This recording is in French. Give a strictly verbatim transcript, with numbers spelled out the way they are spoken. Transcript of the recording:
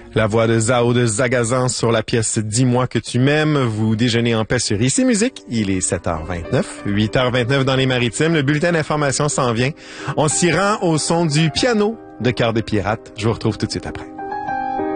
La voix de Zao de Zagazan sur la pièce « Dis-moi que tu m'aimes ». Vous déjeunez en paix sur Ici Musique. Il est sept heures vingt-neuf, huit heures vingt-neuf dans les Maritimes. Le bulletin d'information s'en vient. On s'y rend au son du piano de Cœur des Pirates. Je vous retrouve tout de suite après.